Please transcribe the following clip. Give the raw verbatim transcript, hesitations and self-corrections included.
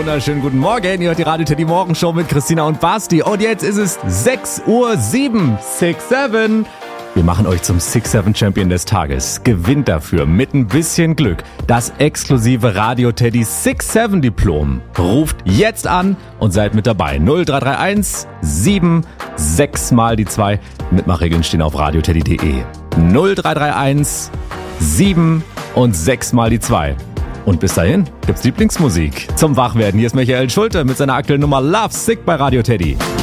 wunderschönen guten Morgen. Ihr hört die Radio Teddy Morgenshow mit Christina und Basti. Und jetzt ist es sechs Uhr sieben. six seven. Wir machen euch zum six seven Champion des Tages. Gewinnt dafür mit ein bisschen Glück das exklusive Radio Teddy six seven Diplom. Ruft jetzt an und seid mit dabei. null drei drei eins sieben sechs mal die zwei. Mitmachregeln stehen auf radioteddy punkt de. null drei drei eins sieben und sechs mal die zwei. Und bis dahin gibt's Lieblingsmusik zum Wachwerden. Hier ist Michael Schulte mit seiner aktuellen Nummer Love Sick bei Radio Teddy.